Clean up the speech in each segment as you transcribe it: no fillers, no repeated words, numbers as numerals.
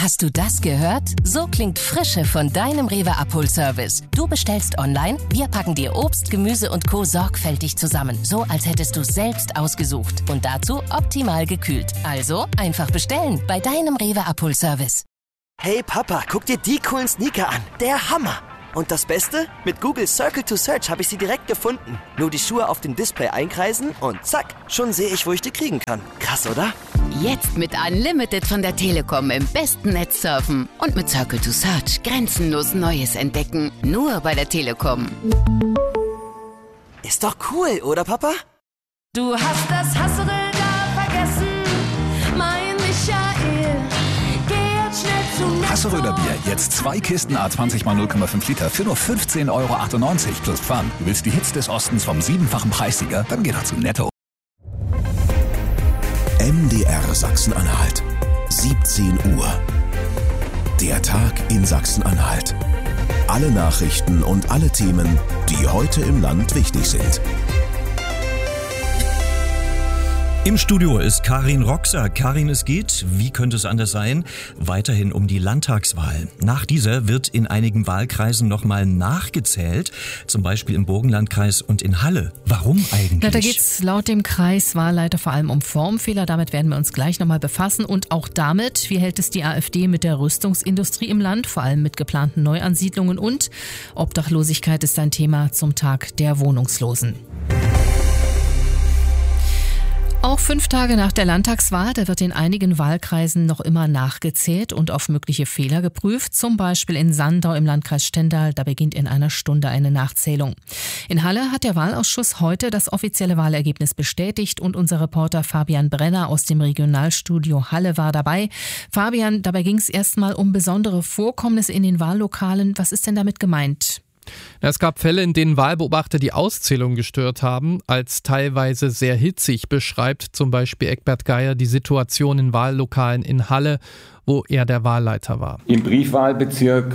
Hast du das gehört? So klingt Frische von deinem Rewe-Abholservice. Du bestellst online, wir packen dir Obst, Gemüse und Co. sorgfältig zusammen. So, als hättest du es selbst ausgesucht. Und dazu optimal gekühlt. Also einfach bestellen bei deinem Rewe-Abholservice. Hey Papa, guck dir die coolen Sneaker an. Der Hammer! Und das Beste? Mit Google Circle to Search habe ich sie direkt gefunden. Nur die Schuhe auf dem Display einkreisen und zack, schon sehe ich, wo ich die kriegen kann. Krass, oder? Jetzt mit Unlimited von der Telekom im besten Netz surfen. Und mit Circle to Search grenzenlos Neues entdecken. Nur bei der Telekom. Ist doch cool, oder Papa? Du hast das Hassel gar vergessen, mein Michael. Geh jetzt schnell zu Netto. Hasseröder Bier, jetzt 2 Kisten A20 x 0,5 Liter für nur 15,98 € plus Pfand. Du willst die Hits des Ostens vom 7-fachen Preissieger? Dann geh doch zu Netto. MDR Sachsen-Anhalt, 17 Uhr. Der Tag in Sachsen-Anhalt. Alle Nachrichten und alle Themen, die heute im Land wichtig sind. Im Studio ist Karin Roxer. Karin, es geht, wie könnte es anders sein, weiterhin um die Landtagswahl. Nach dieser wird in einigen Wahlkreisen nochmal nachgezählt, zum Beispiel im Burgenlandkreis und in Halle. Warum eigentlich? Na, da geht es laut dem Kreiswahlleiter vor allem um Formfehler. Damit werden wir uns gleich nochmal befassen. Und auch damit, wie hält es die AfD mit der Rüstungsindustrie im Land, vor allem mit geplanten Neuansiedlungen, und Obdachlosigkeit ist ein Thema zum Tag der Wohnungslosen. Auch 5 Tage nach der Landtagswahl, da wird in einigen Wahlkreisen noch immer nachgezählt und auf mögliche Fehler geprüft. Zum Beispiel in Sandau im Landkreis Stendal, da beginnt in einer Stunde eine Nachzählung. In Halle hat der Wahlausschuss heute das offizielle Wahlergebnis bestätigt und unser Reporter Fabian Brenner aus dem Regionalstudio Halle war dabei. Fabian, dabei ging es erstmal um besondere Vorkommnisse in den Wahllokalen. Was ist denn damit gemeint? Es gab Fälle, in denen Wahlbeobachter die Auszählung gestört haben, als teilweise sehr hitzig, beschreibt zum Beispiel Eckbert Geier die Situation in Wahllokalen in Halle, wo er der Wahlleiter war. Im Briefwahlbezirk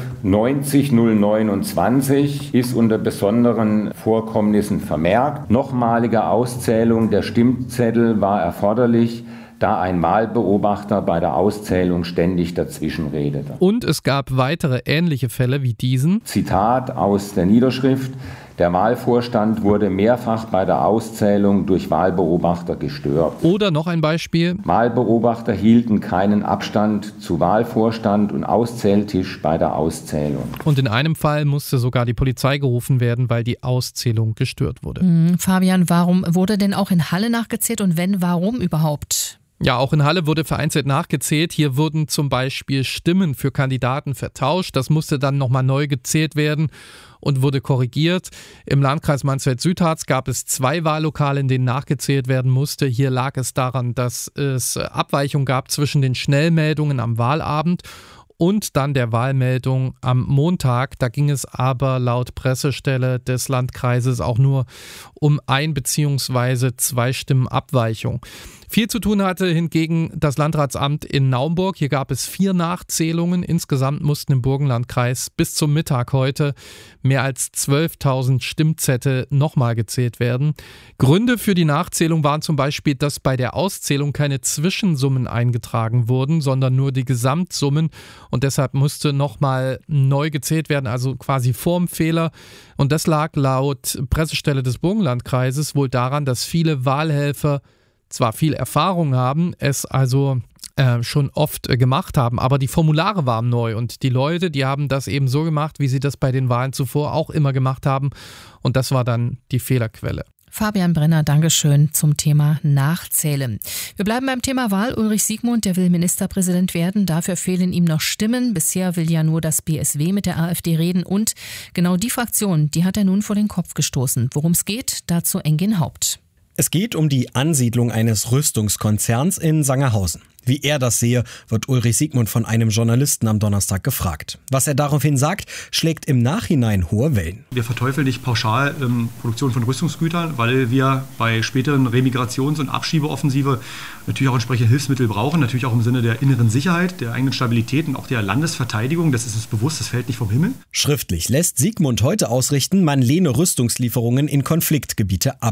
90029 ist unter besonderen Vorkommnissen vermerkt: nochmalige Auszählung der Stimmzettel war erforderlich, da ein Wahlbeobachter bei der Auszählung ständig dazwischen redete. Und es gab weitere ähnliche Fälle wie diesen. Zitat aus der Niederschrift: Der Wahlvorstand wurde mehrfach bei der Auszählung durch Wahlbeobachter gestört. Oder noch ein Beispiel: Wahlbeobachter hielten keinen Abstand zu Wahlvorstand und Auszähltisch bei der Auszählung. Und in einem Fall musste sogar die Polizei gerufen werden, weil die Auszählung gestört wurde. Fabian, warum wurde denn auch in Halle nachgezählt und wenn, warum überhaupt? Ja, auch in Halle wurde vereinzelt nachgezählt. Hier wurden zum Beispiel Stimmen für Kandidaten vertauscht. Das musste dann nochmal neu gezählt werden und wurde korrigiert. Im Landkreis Mansfeld-Südharz gab es 2 Wahllokale, in denen nachgezählt werden musste. Hier lag es daran, dass es Abweichungen gab zwischen den Schnellmeldungen am Wahlabend und dann der Wahlmeldung am Montag. Da ging es aber laut Pressestelle des Landkreises auch nur um 1 bzw. 2 Stimmen Abweichung. Viel zu tun hatte hingegen das Landratsamt in Naumburg. Hier gab es 4 Nachzählungen. Insgesamt mussten im Burgenlandkreis bis zum Mittag heute mehr als 12.000 Stimmzettel nochmal gezählt werden. Gründe für die Nachzählung waren zum Beispiel, dass bei der Auszählung keine Zwischensummen eingetragen wurden, sondern nur die Gesamtsummen. Und deshalb musste nochmal neu gezählt werden, also quasi Formfehler. Und das lag laut Pressestelle des Burgenlandkreises wohl daran, dass viele Wahlhelfer zwar viel Erfahrung haben, es also schon oft gemacht haben, aber die Formulare waren neu und die Leute, die haben das eben so gemacht, wie sie das bei den Wahlen zuvor auch immer gemacht haben, und das war dann die Fehlerquelle. Fabian Brenner, Dankeschön zum Thema Nachzählen. Wir bleiben beim Thema Wahl. Ulrich Siegmund, der will Ministerpräsident werden. Dafür fehlen ihm noch Stimmen. Bisher will ja nur das BSW mit der AfD reden. Und genau die Fraktion, die hat er nun vor den Kopf gestoßen. Worum es geht, dazu Engin Haupt. Es geht um die Ansiedlung eines Rüstungskonzerns in Sangerhausen. Wie er das sehe, wird Ulrich Siegmund von einem Journalisten am Donnerstag gefragt. Was er daraufhin sagt, schlägt im Nachhinein hohe Wellen. Wir verteufeln nicht pauschal Produktion von Rüstungsgütern, weil wir bei späteren Remigrations- und Abschiebeoffensive natürlich auch entsprechende Hilfsmittel brauchen, natürlich auch im Sinne der inneren Sicherheit, der eigenen Stabilität und auch der Landesverteidigung. Das ist uns bewusst, das fällt nicht vom Himmel. Schriftlich lässt Siegmund heute ausrichten, man lehne Rüstungslieferungen in Konfliktgebiete ab.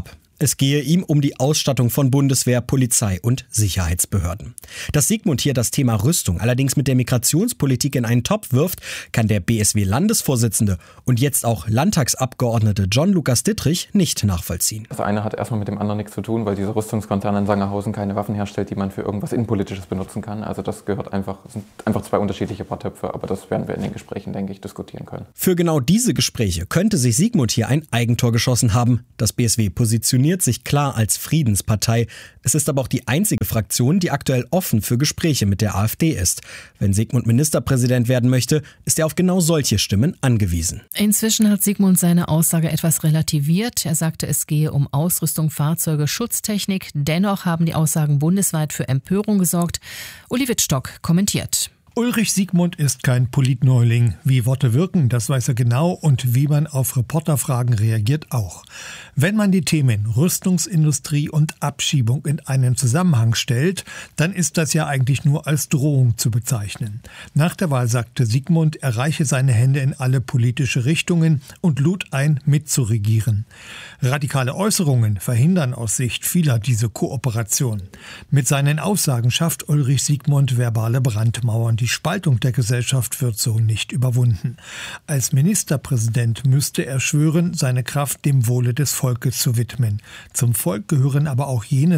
Es gehe ihm um die Ausstattung von Bundeswehr, Polizei und Sicherheitsbehörden. Dass Sigmund hier das Thema Rüstung allerdings mit der Migrationspolitik in einen Topf wirft, kann der BSW-Landesvorsitzende und jetzt auch Landtagsabgeordnete John Lukas Dittrich nicht nachvollziehen. Das eine hat erstmal mit dem anderen nichts zu tun, weil dieser Rüstungskonzern in Sangerhausen keine Waffen herstellt, die man für irgendwas Innenpolitisches benutzen kann. Also das sind einfach zwei unterschiedliche Paar Töpfe, aber das werden wir in den Gesprächen, denke ich, diskutieren können. Für genau diese Gespräche könnte sich Sigmund hier ein Eigentor geschossen haben. Das BSW positioniert sich klar als Friedenspartei. Es ist aber auch die einzige Fraktion, die aktuell offen für Gespräche mit der AfD ist. Wenn Sigmund Ministerpräsident werden möchte, ist er auf genau solche Stimmen angewiesen. Inzwischen hat Sigmund seine Aussage etwas relativiert. Er sagte, es gehe um Ausrüstung, Fahrzeuge, Schutztechnik. Dennoch haben die Aussagen bundesweit für Empörung gesorgt. Uli Wittstock kommentiert. Ulrich Sigmund ist kein Politneuling. Wie Worte wirken, das weiß er genau und wie man auf Reporterfragen reagiert auch. Wenn man die Themen Rüstungsindustrie und Abschiebung in einen Zusammenhang stellt, dann ist das ja eigentlich nur als Drohung zu bezeichnen. Nach der Wahl sagte Sigmund, er reiche seine Hände in alle politische Richtungen und lud ein, mitzuregieren. Radikale Äußerungen verhindern aus Sicht vieler diese Kooperation. Mit seinen Aussagen schafft Ulrich Sigmund verbale Brandmauern. Die Spaltung der Gesellschaft wird so nicht überwunden. Als Ministerpräsident müsste er schwören, seine Kraft dem Wohle des Volkes zu widmen. Zum Volk gehören aber auch jene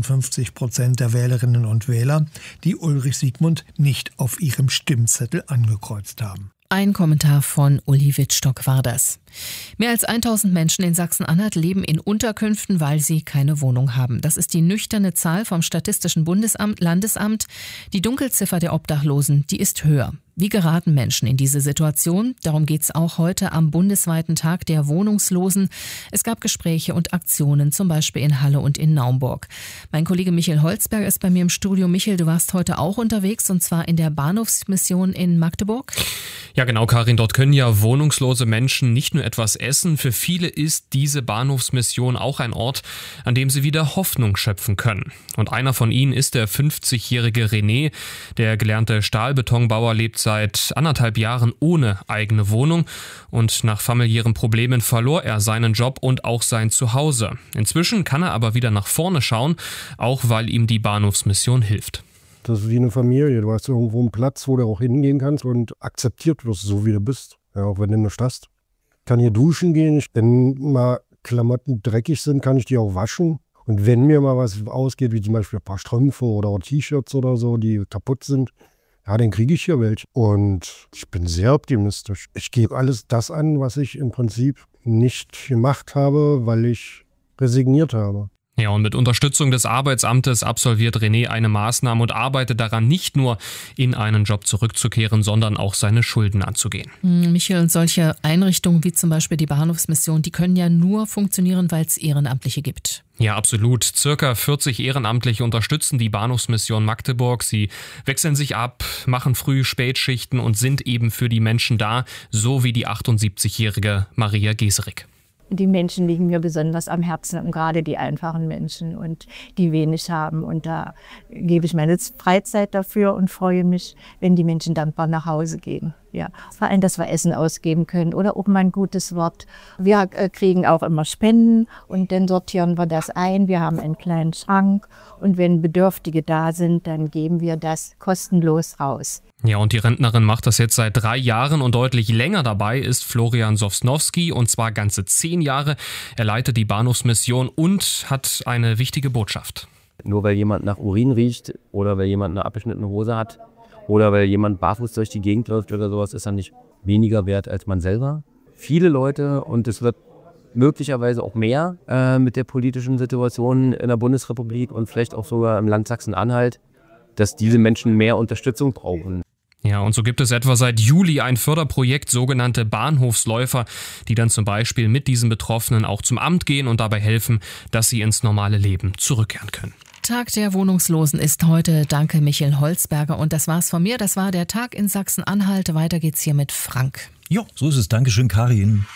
56% der Wählerinnen und Wähler, die Ulrich Sigmund nicht auf ihrem Stimmzettel angekreuzt haben. Ein Kommentar von Uli Wittstock war das. Mehr als 1000 Menschen in Sachsen-Anhalt leben in Unterkünften, weil sie keine Wohnung haben. Das ist die nüchterne Zahl vom Statistischen Landesamt. Die Dunkelziffer der Obdachlosen, die ist höher. Wie geraten Menschen in diese Situation? Darum geht es auch heute am bundesweiten Tag der Wohnungslosen. Es gab Gespräche und Aktionen, zum Beispiel in Halle und in Naumburg. Mein Kollege Michael Holzberg ist bei mir im Studio. Michael, du warst heute auch unterwegs, und zwar in der Bahnhofsmission in Magdeburg. Ja genau, Karin, dort können ja wohnungslose Menschen nicht nur etwas essen. Für viele ist diese Bahnhofsmission auch ein Ort, an dem sie wieder Hoffnung schöpfen können. Und einer von ihnen ist der 50-jährige René. Der gelernte Stahlbetonbauer lebt seit 1,5 Jahren ohne eigene Wohnung und nach familiären Problemen verlor er seinen Job und auch sein Zuhause. Inzwischen kann er aber wieder nach vorne schauen, auch weil ihm die Bahnhofsmission hilft. Das ist wie eine Familie. Du hast irgendwo einen Platz, wo du auch hingehen kannst und akzeptiert wirst, so wie du bist. Ja, auch wenn du nicht hast. Ich kann hier duschen gehen. Wenn mal Klamotten dreckig sind, kann ich die auch waschen. Und wenn mir mal was ausgeht, wie zum Beispiel ein paar Strümpfe oder T-Shirts oder so, die kaputt sind, ja, dann kriege ich hier welche. Und ich bin sehr optimistisch. Ich gebe alles das an, was ich im Prinzip nicht gemacht habe, weil ich resigniert habe. Ja, und mit Unterstützung des Arbeitsamtes absolviert René eine Maßnahme und arbeitet daran, nicht nur in einen Job zurückzukehren, sondern auch seine Schulden anzugehen. Michael, und solche Einrichtungen wie zum Beispiel die Bahnhofsmission, die können ja nur funktionieren, weil es Ehrenamtliche gibt. Ja, absolut. Circa 40 Ehrenamtliche unterstützen die Bahnhofsmission Magdeburg. Sie wechseln sich ab, machen Früh-Spätschichten und sind eben für die Menschen da, so wie die 78-jährige Maria Geserik. Die Menschen liegen mir besonders am Herzen, und gerade die einfachen Menschen und die wenig haben. Und da gebe ich meine Freizeit dafür und freue mich, wenn die Menschen dankbar nach Hause gehen. Ja, vor allem, dass wir Essen ausgeben können oder auch mal ein gutes Wort. Wir kriegen auch immer Spenden und dann sortieren wir das ein. Wir haben einen kleinen Schrank und wenn Bedürftige da sind, dann geben wir das kostenlos raus. Ja, und die Rentnerin macht das jetzt seit 3 Jahren und deutlich länger dabei ist Florian Sosnowski, und zwar ganze 10 Jahre. Er leitet die Bahnhofsmission und hat eine wichtige Botschaft. Nur weil jemand nach Urin riecht oder weil jemand eine abgeschnittene Hose hat oder weil jemand barfuß durch die Gegend läuft oder sowas, ist er nicht weniger wert als man selber. Viele Leute, und es wird möglicherweise auch mehr mit der politischen Situation in der Bundesrepublik und vielleicht auch sogar im Land Sachsen-Anhalt, dass diese Menschen mehr Unterstützung brauchen. Ja, und so gibt es etwa seit Juli ein Förderprojekt, sogenannte Bahnhofsläufer, die dann zum Beispiel mit diesen Betroffenen auch zum Amt gehen und dabei helfen, dass sie ins normale Leben zurückkehren können. Tag der Wohnungslosen ist heute. Danke, Michael Holzberger. Und das war's von mir. Das war der Tag in Sachsen-Anhalt. Weiter geht's hier mit Frank. Jo, so ist es. Dankeschön, Karin.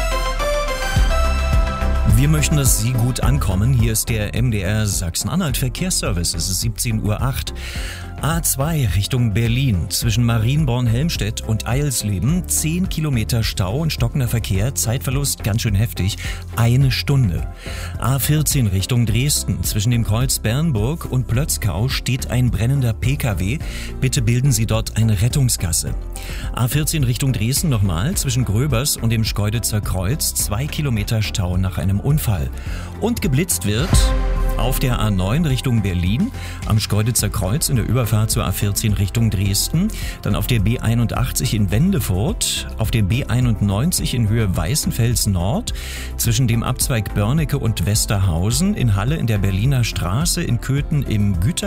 Wir möchten, dass Sie gut ankommen. Hier ist der MDR Sachsen-Anhalt Verkehrsservice. Es ist 17:08 Uhr. A2 Richtung Berlin zwischen Marienborn-Helmstedt und Eilsleben 10 Kilometer Stau und stockender Verkehr, Zeitverlust ganz schön heftig, 1 Stunde. A14 Richtung Dresden zwischen dem Kreuz Bernburg und Plötzkau steht ein brennender PKW. Bitte bilden Sie dort eine Rettungsgasse. A14 Richtung Dresden nochmal zwischen Gröbers und dem Schkeuditzer Kreuz 2 Kilometer Stau nach einem Unfall. Und geblitzt wird auf der A9 Richtung Berlin, am Schkeuditzer Kreuz in der Überfahrt zur A14 Richtung Dresden, dann auf der B81 in Wendefurt, auf der B91 in Höhe Weißenfels Nord, zwischen dem Abzweig Börnecke und Westerhausen, in Halle in der Berliner Straße, in Köthen im